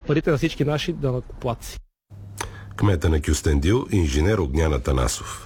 парите на всички наши данъкоплатци. Кмета на Кюстендил, инженер Огнян Атанасов.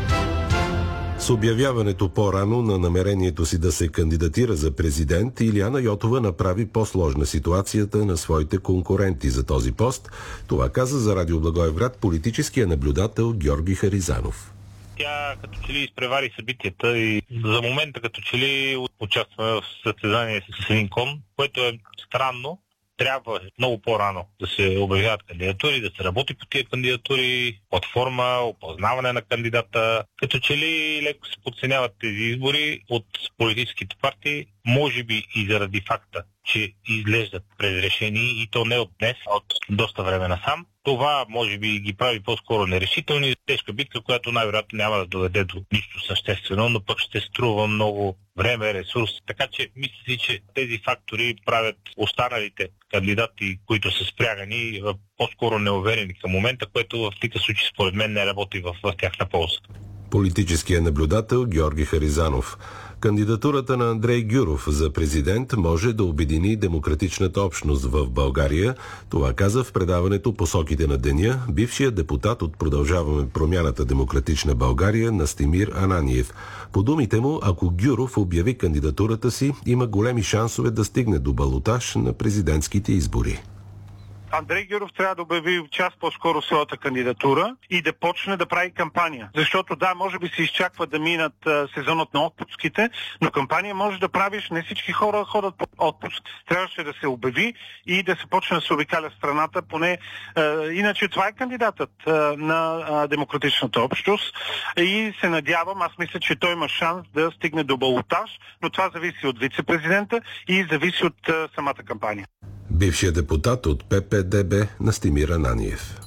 С обявяването по-рано на намерението си да се кандидатира за президент, Илияна Йотова направи по-сложна ситуацията на своите конкуренти за този пост. Това каза за Радио Благоевград политическия наблюдател Георги Харизанов. Тя като че ли изпревари събитията и за момента като че ли участва в състезание с един кон, което е странно. Трябва много по-рано да се обявяват кандидатури, да се работи по тия кандидатури, платформа, опознаване на кандидата. Като че ли леко се подценяват тези избори от политическите партии, може би и заради факта, че изглеждат предрешени и то не от днес, а от доста време насам. Това може би ги прави по-скоро нерешителни. Тежка битка, която най-вероятно няма да доведе до нищо съществено, но пък ще струва много време, ресурс. Така че мисля си, че тези фактори правят останалите кандидати, които са спрягани, по-скоро неуверени към момента, което в никакъв случай според мен не работи в тяхна полза. Политическият наблюдател Георги Харизанов. Кандидатурата на Андрей Гюров за президент може да обедини демократичната общност в България. Това каза в предаването "Посоките на деня" бившият депутат от Продължаваме промяната Демократична България Настимир Ананиев. По думите му, ако Гюров обяви кандидатурата си, има големи шансове да стигне до балотаж на президентските избори. Андрей Гюров трябва да обяви час по-скоро своята кандидатура и да почне да прави кампания. Защото да, може би се изчаква да минат сезонът на отпуските, но кампания може да правиш, не всички хора ходят по отпуск. Трябваше да се обяви и да се почне да се обикаля страната, поне иначе това е кандидатът на демократичната общност и се надявам, аз мисля, че той има шанс да стигне до балотаж, но това зависи от вице-президента и зависи от самата кампания. Бившият депутат от ППДБ Настимир Ананиев.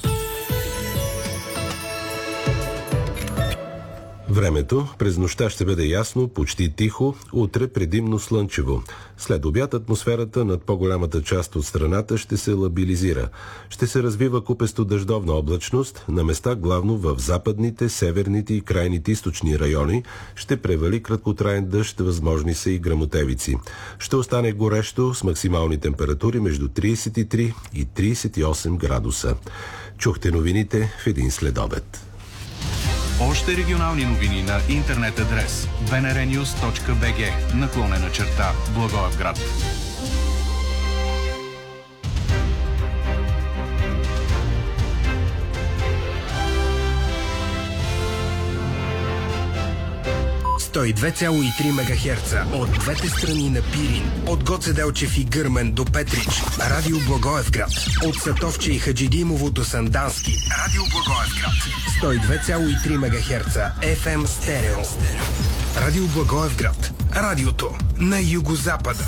Времето през нощта ще бъде ясно, почти тихо, утре предимно слънчево. След обяд атмосферата над по-голямата част от страната ще се лабилизира. Ще се развива купесто дъждовна облачност, на места главно в западните, северните и крайните източни райони. Ще превали краткотраен дъжд, възможни са и гръмотевици. Ще остане горещо с максимални температури между 33 и 38 градуса. Чухте новините в един следобед. Още регионални новини на интернет адрес bnrnews.bg/Благоевград. Той 2,3 МГц от двете страни на Пирин, от Гоце Делчев и Гърмен до Петрич, Радио Благоевград, от Сатовче и Хаджидимово до Сандански, Радио Благоевград, 102,3 МГц, FM стерео. Радио Благоевград, радиото на югозапада.